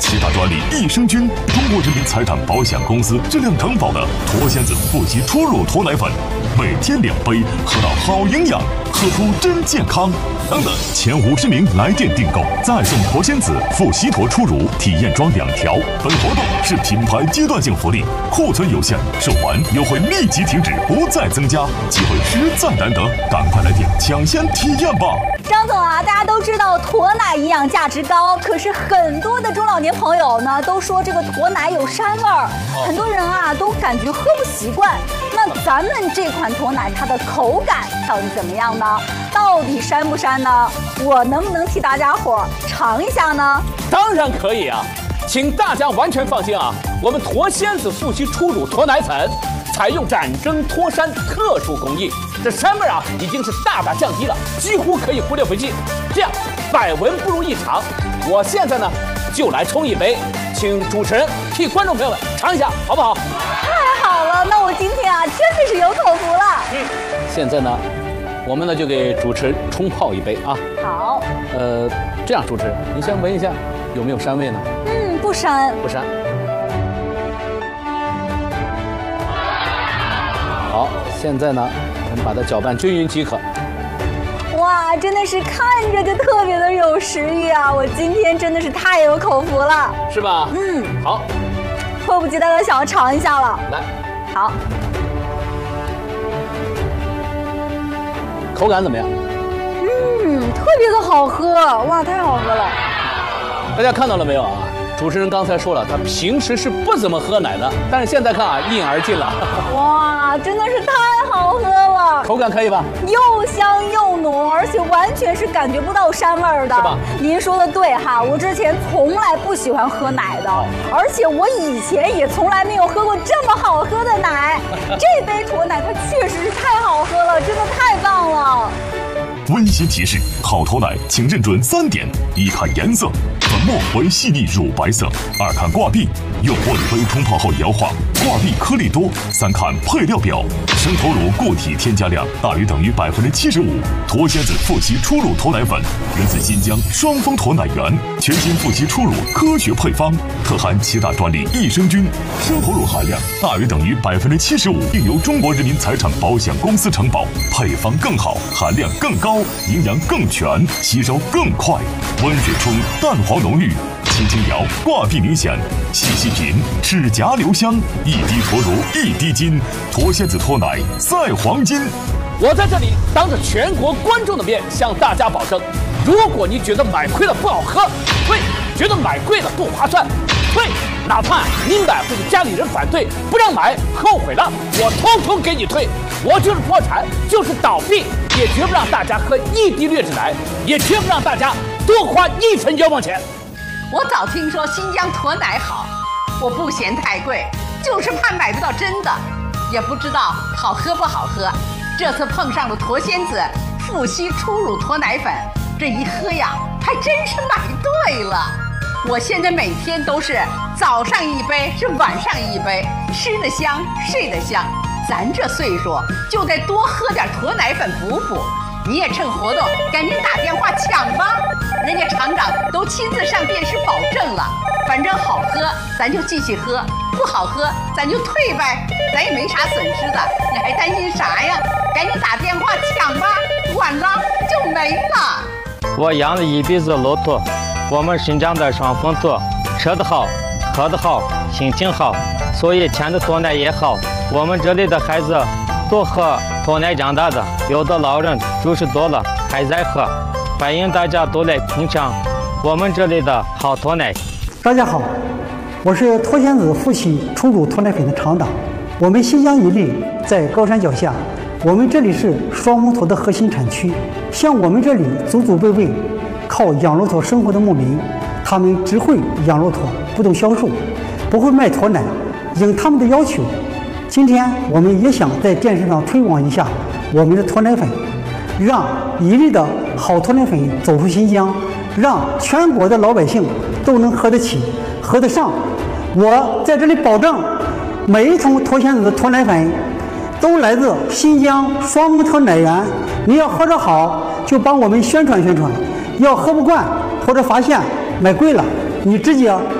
7大专利益生菌，中国人民财产保险公司质量承保的脱仙子富硒初乳脱奶粉，每天2杯，喝到好营养，喝出真健康。等等，前50名来电订购，再送脱仙子富硒脱初乳体验装2条。本活动是品牌阶段性福利，库存有限，售完优惠立即停止，不再增加，机会实在难得，赶快来电抢先体验吧！ 张总啊，大家都知道驼奶营养价值高，可是很多的中老年朋友呢都说这个驼奶有膻味儿，很多人啊都感觉喝不习惯。那咱们这款驼奶它的口感到底怎么样呢？到底膻不膻呢？我能不能替大家伙尝一下呢？ 当然可以啊，请大家完全放心啊，我们脱仙子富硒初乳脱奶粉采用斩蒸脱膻特殊工艺，这膻味啊已经是大大降低了，几乎可以忽略不计。这样百闻不如一尝，我现在呢就来冲一杯，请主持人替观众朋友们尝一下，好不好？ 太好了，那我今天啊真的是有口福了。 现在呢，我们呢就给主持人冲泡一杯啊。 好。 这样主持人，您先闻一下有没有膻味呢？ 不膻。 不膻。好，现在呢，我们把它搅拌均匀即可。 哇，真的是看着就特别的有食欲啊！我今天真的是太有口福了， 是吧？好， 迫不及待的想要尝一下了。 来， 好， 口感怎么样？ 特别的好喝，哇，太好喝了！ 大家看到了没有啊？主持人刚才说了，他平时是不怎么喝奶的，但是现在看啊，一饮而尽了。 哇，真的是太好喝了！ 口感可以吧？ 又香又浓，而且完全是感觉不到膻味儿的， 是吧？ 您说的对哈，我之前从来不喜欢喝奶的，而且我以前也从来没有喝过这么好喝的奶。这杯驼奶它确实是太好喝了，真的太棒了。 温馨提示：好驼奶请认准3点：一看颜色，粉末为细腻乳白色；二看挂壁，用玻璃杯冲泡后摇晃，挂壁颗粒多；三看配料表，生头乳固体添加量大于等于75%。脱仙子富硒初乳脱奶粉源自新疆双峰驼奶源，全新富硒初乳科学配方，特含7大专利益生菌，生头乳含量大于等于75%，并由中国人民财产保险公司承保，配方更好，含量更高，营养更全，吸收更快。温水冲，蛋黄浓郁，轻轻摇，挂壁明显，细细品，齿颊留香，一滴驼乳一滴金，脱仙子脱奶赛黄金。 我在这里当着全国观众的面向大家保证，如果你觉得买亏了不好喝，退；觉得买贵了不划算，退。哪怕你买回去家里人反对不让买，后悔了，我统统给你退。我就是破产，就是倒闭，也绝不让大家喝1滴劣质奶，也绝不让大家多花1分冤枉钱。 我早听说新疆驼奶好，我不嫌太贵，就是怕买不到真的，也不知道好喝不好喝。这次碰上了驼仙子富硒初乳脱奶粉，这一喝呀，还真是买对了。我现在每天都是早上1杯，是晚上1杯，吃得香，睡得香。咱这岁数就得多喝点驼奶粉补补。你也趁活动赶紧打电话抢吧，人家厂长都亲自上电视保证了。反正好喝咱就继续喝，不好喝咱就退呗，咱也没啥损失的，你还担心啥呀？赶紧打电话抢吧，晚了就没了。 我养了1辈子骆驼，我们生长在双峰驼，吃得好，喝得好，心情好，所以牵的驼奶也好。我们这里的孩子都喝驼奶长大的，有的老人60多了还在喝，欢迎大家都来品尝我们这里的好驼奶。 大家好，我是脱仙子富硒初乳脱奶粉的厂长。我们新疆伊犁在高山脚下，我们这里是双峰驼的核心产区。像我们这里祖祖辈辈靠养骆驼生活的牧民，他们只会养骆驼，不懂销售，不会卖驼奶。应他们的要求，今天我们也想在电视上推广一下我们的驼奶粉，让伊犁的好驼奶粉走出新疆，让全国的老百姓都能喝得起、喝得上。我在这里保证，每一桶脱仙子的脱奶粉都来自新疆双峰驼奶源。你要喝着好，就帮我们宣传宣传；要喝不惯或者发现买贵了，你直接